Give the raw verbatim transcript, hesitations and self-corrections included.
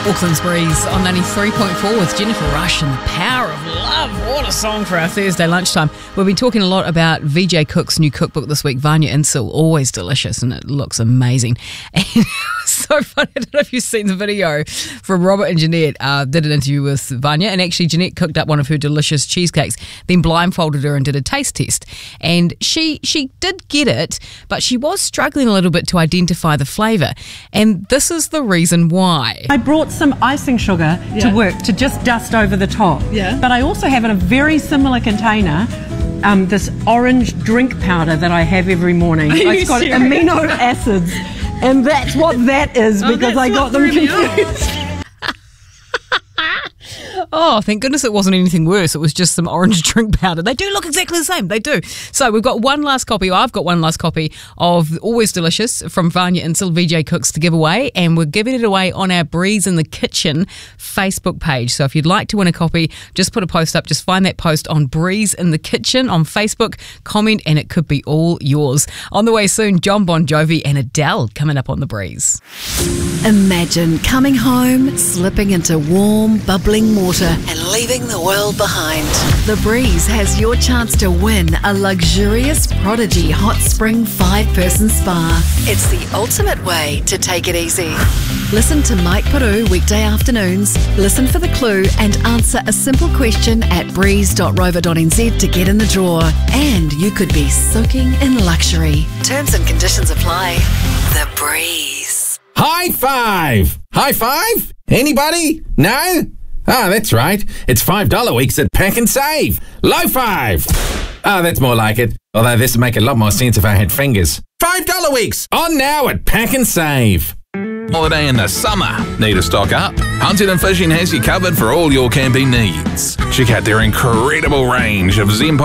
Auckland's Breeze on ninety-three point four with Jennifer Rush and the Power of Love. What a song for our Thursday lunchtime. We've been talking a lot about V J Cook's new cookbook this week, Vanya Insel. Always delicious and it looks amazing. And it was so funny. I don't know if you've seen the video from Robert and Jeanette. Uh, did an interview with Vanya, and actually Jeanette cooked up one of her delicious cheesecakes, then blindfolded her and did a taste test. And she she did get it, but she was struggling a little bit to identify the flavour. And this is the reason why. I brought some icing sugar Yeah. to work to just dust over the top. Yeah. But I also have in a very similar container um, this orange drink powder that I have every morning. Are you It's got serious? amino acids, and that's what that is Oh, because that's I got what them threw me confused. Oh, thank goodness it wasn't anything worse. It was just some orange drink powder. They do look exactly the same. They do. So we've got one last copy. I've got one last copy of Always Delicious from Vanya Insel, V J Cooks, to give away. And we're giving it away on our Breeze in the Kitchen Facebook page. So if you'd like to win a copy, just put a post up. Just find that post on Breeze in the Kitchen on Facebook, comment, and it could be all yours. On the way soon, John Bon Jovi and Adele coming up on The Breeze. Imagine coming home, slipping into warm, bubbling water and leaving the world behind. The Breeze has your chance to win a luxurious Prodigy Hot Spring five-person spa. It's the ultimate way to take it easy. Listen to Mike Peru weekday afternoons, listen for the clue and answer a simple question at breeze dot rover dot n z to get in the draw. And you could be soaking in luxury. Terms and conditions apply. The Breeze. High five! High five? Anybody? No? Ah, that's right. It's five dollar weeks at Pack and Save. Low five! Ah, that's more like it. Although this would make a lot more sense if I had fingers. five dollar weeks! On now at Pack and Save. Holiday in the summer. Need to stock up? Hunted and Fishing has you covered for all your camping needs. Check out their incredible range of Zen